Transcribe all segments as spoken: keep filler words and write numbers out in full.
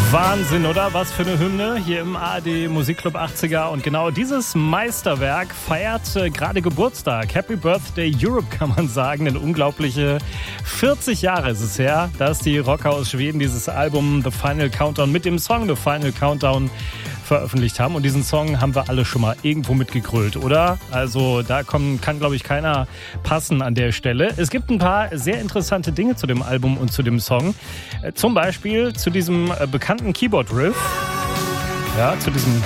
Wahnsinn, oder? Was für eine Hymne hier im A R D Musikclub achtziger. Und genau dieses Meisterwerk feiert äh, gerade Geburtstag. Happy Birthday Europe, kann man sagen. Denn unglaubliche vierzig Jahre ist es her, dass die Rocker aus Schweden dieses Album The Final Countdown mit dem Song The Final Countdown veröffentlicht haben. Und diesen Song haben wir alle schon mal irgendwo mitgegrölt, oder? Also da kommen, kann, glaube ich, keiner passen an der Stelle. Es gibt ein paar sehr interessante Dinge zu dem Album und zu dem Song. Zum Beispiel zu diesem bekannten Keyboard-Riff. Ja, zu diesem...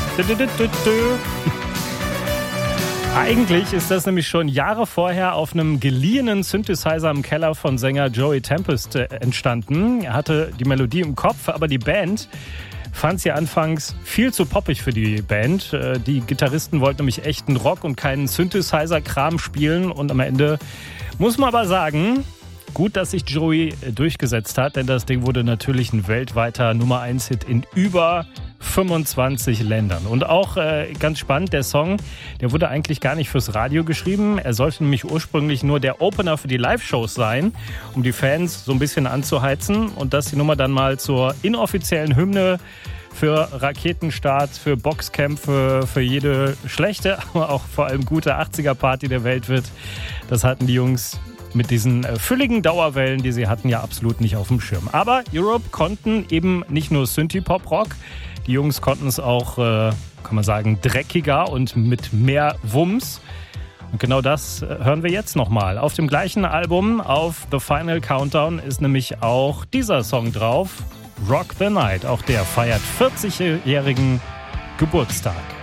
Eigentlich ist das nämlich schon Jahre vorher auf einem geliehenen Synthesizer im Keller von Sänger Joey Tempest entstanden. Er hatte die Melodie im Kopf, aber die Band fand sie anfangs viel zu poppig für die Band. Die Gitarristen wollten nämlich echten Rock und keinen Synthesizer-Kram spielen. Und am Ende muss man aber sagen, gut, dass sich Joey durchgesetzt hat, denn das Ding wurde natürlich ein weltweiter Nummer eins Hit in über fünfundzwanzig Ländern. Und auch äh, ganz spannend, der Song, der wurde eigentlich gar nicht fürs Radio geschrieben. Er sollte nämlich ursprünglich nur der Opener für die Live-Shows sein, um die Fans so ein bisschen anzuheizen. Und dass die Nummer dann mal zur inoffiziellen Hymne für Raketenstarts, für Boxkämpfe, für jede schlechte, aber auch vor allem gute achtziger-Party der Welt wird, das hatten die Jungs mit diesen äh, fülligen Dauerwellen, die sie hatten, ja absolut nicht auf dem Schirm. Aber Europe konnten eben nicht nur Synthie-Pop-Rock, die Jungs konnten es auch, äh, kann man sagen, dreckiger und mit mehr Wumms. Und genau das äh, hören wir jetzt nochmal. Auf dem gleichen Album, auf The Final Countdown, ist nämlich auch dieser Song drauf, Rock the Night. Auch der feiert vierzigjährigen Geburtstag.